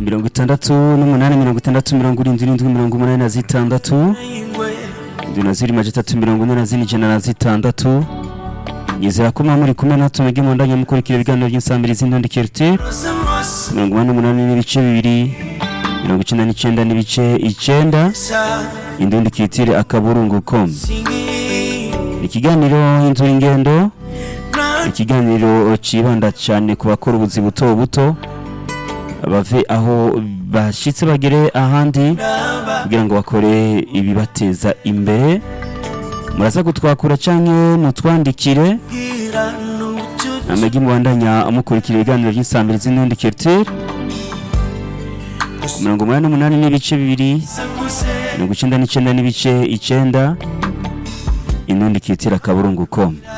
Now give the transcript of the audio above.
68 70 nduna ziri majitatu 44 yizera ko muri kumwe natwe mwege mwandanye mukurikira ibiganiro by'insamirizi ndondi culture 88 n'ibice 2 99 n'ibice 9 Indundi Culture akaburungu.com. Ikiganiro inzu ingendo, ikiganiro cibanda cyane ku bakora ubuzi buto buto bave aho bashitse bagere ahandi kugira ngo bakore ibibateza imbere. Muraza gutwakura canke mutwandikire amagi mwandanya amukurikira ibiganiro by'insamirizi ndondi culture 88 n'ibice 2 99 n'ibice 9 Indundi Culture akaburungu.com.